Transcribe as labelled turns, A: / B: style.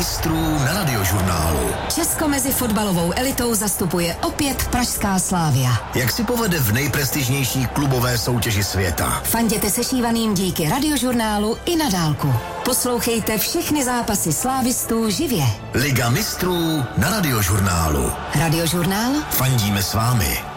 A: mistrů na Radiožurnálu.
B: Česko mezi fotbalovou elitou zastupuje opět pražská Slavia.
A: Jak si povede v nejprestižnější klubové soutěži světa?
B: Fanděte sešívaným díky Radiožurnálu i na dálku. Poslouchejte všechny zápasy slávistů živě.
A: Liga mistrů na Radiožurnálu.
B: Radiožurnál?
A: Fandíme s vámi.